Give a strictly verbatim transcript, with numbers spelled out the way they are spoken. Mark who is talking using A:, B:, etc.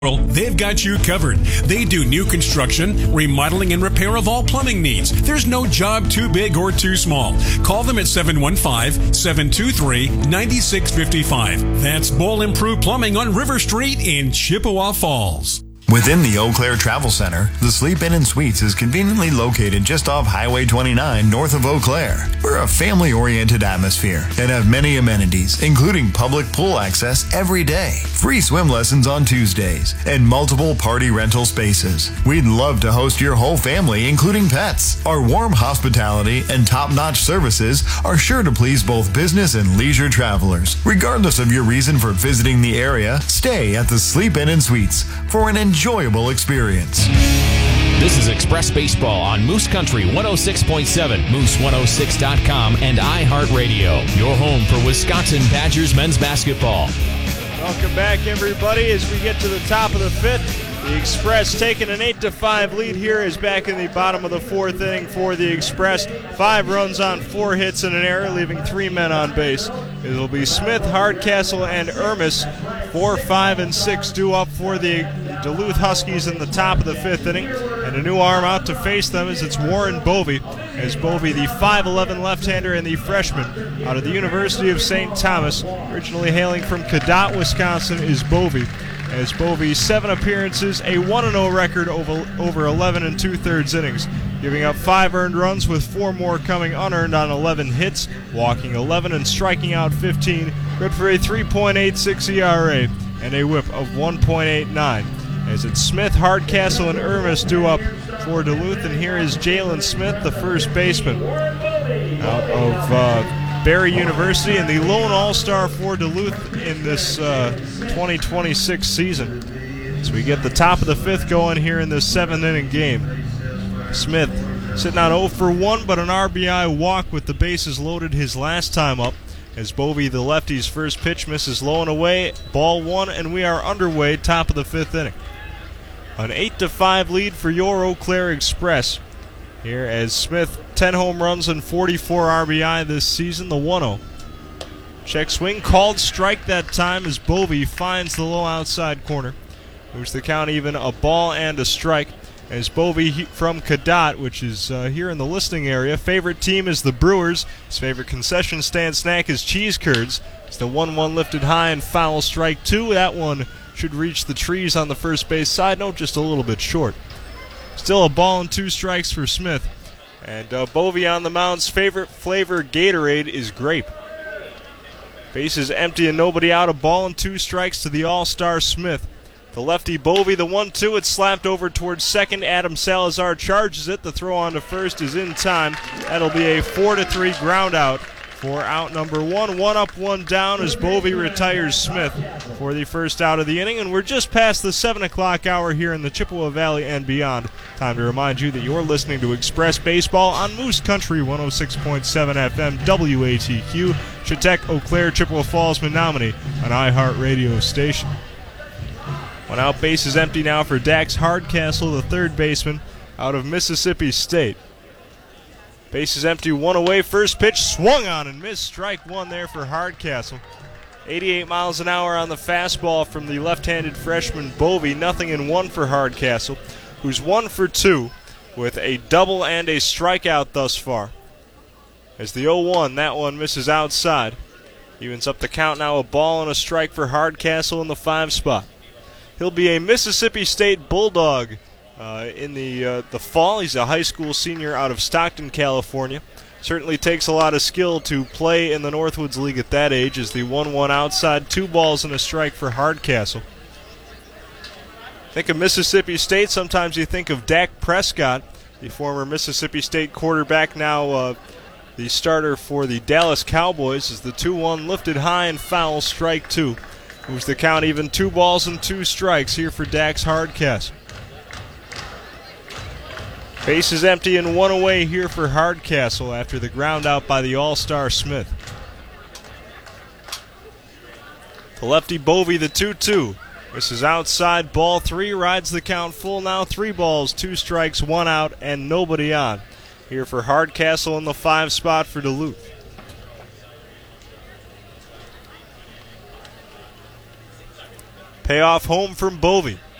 A: They've got you covered. They do new construction, remodeling, and repair of all plumbing needs. There's no job too big or too small. Call them at seven one five, seven two three, nine six five five. That's Bowl Improved Plumbing on River Street in Chippewa Falls.
B: Within the Eau Claire Travel Center, the Sleep Inn and Suites is conveniently located just off Highway twenty-nine north of Eau Claire. We're a family-oriented atmosphere and have many amenities, including public pool access every day, free swim lessons on Tuesdays, and multiple party rental spaces. We'd love to host your whole family, including pets. Our warm hospitality and top-notch services are sure to please both business and leisure travelers. Regardless of your reason for visiting the area, stay at the Sleep Inn and Suites for an enjoyable experience.
C: This is Express Baseball on Moose Country one oh six point seven, moose one oh six dot com, and iHeartRadio, your home for Wisconsin Badgers men's basketball.
D: Welcome back, everybody, as we get to the top of the fifth. The Express taking an eight to five lead here is back in the bottom of the fourth inning for the Express. Five runs on four hits and an error, leaving three men on base. It'll be Smith, Hardcastle, and Ermis. Four, five, and six due up for the Duluth Huskies in the top of the fifth inning. And a new arm out to face them as it's Warren Bovey. As Bovey, the five eleven left-hander and the freshman out of the University of Saint Thomas, originally hailing from Cadott, Wisconsin, is Bovey. As Bovey's seven appearances, a one and oh record over, over eleven and two-thirds innings, giving up five earned runs with four more coming unearned on eleven hits, walking eleven and striking out fifteen, good for a three point eight six E R A and a whip of one point eight nine. As it's Smith, Hardcastle, and Ermis due up for Duluth, and here is Jalen Smith, the first baseman out of uh, Barry University and the lone all-star for Duluth in this uh, twenty twenty-six season. So we get the top of the fifth going here in this seventh-inning game. Smith sitting on oh for one, but an R B I walk with the bases loaded his last time up. As Bovey, the lefty's first pitch, misses low and away, ball one, and we are underway, top of the fifth inning. An eight to five lead for your Eau Claire Express. Here as Smith, ten home runs and forty-four R B I this season, the one oh. Check swing, called strike that time as Bovey finds the low outside corner. Moves the count even, a ball and a strike. As Bovey from Cadott, which is uh, here in the listening area. Favorite team is the Brewers. His favorite concession stand snack is cheese curds. It's the one one lifted high and foul, strike two. That one should reach the trees on the first base side note, just a little bit short. Still a ball and two strikes for Smith. And uh, Bovey on the mound's favorite flavor, Gatorade, is grape. Base is empty and nobody out. A ball and two strikes to the all-star Smith. The lefty Bovey, the one two, it's slapped over towards second. Adam Salazar charges it. The throw on to first is in time. That'll be a four to three ground out for out number one. One up, one down as Bovey retires Smith for the first out of the inning. And we're just past the seven o'clock hour here in the Chippewa Valley and beyond. Time to remind you that you're listening to Express Baseball on Moose Country one oh six point seven F M W A T Q, Chetek, Eau Claire, Chippewa Falls, Menominee, an iHeartRadio station. One out, base is empty now for Dax Hardcastle, the third baseman out of Mississippi State. Base is empty, one away, first pitch swung on and missed, strike one there for Hardcastle. eighty-eight miles an hour on the fastball from the left-handed freshman Bovey, nothing in one for Hardcastle, who's one for two with a double and a strikeout thus far. As the oh one, that one misses outside. Evens up the count now, a ball and a strike for Hardcastle in the five spot. He'll be a Mississippi State Bulldog uh, in the uh, the fall. He's a high school senior out of Stockton, California. Certainly takes a lot of skill to play in the Northwoods League at that age. As the one one outside, two balls and a strike for Hardcastle. Think of Mississippi State, sometimes you think of Dak Prescott, the former Mississippi State quarterback, now uh, the starter for the Dallas Cowboys. As the two one lifted high and foul, strike two. Moves the count even, two balls and two strikes here for Dax Hardcastle. Base is empty and one away here for Hardcastle after the ground out by the all-star Smith. The lefty Bovey, the two two. This is outside, ball three, rides the count full now. Three balls, two strikes, one out, and nobody on. Here for Hardcastle in the five spot for Duluth. Payoff home from Bovey.